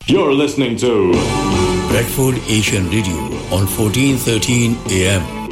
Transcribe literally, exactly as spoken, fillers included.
You're listening to Bradford Asian Radio on fourteen thirteen A M.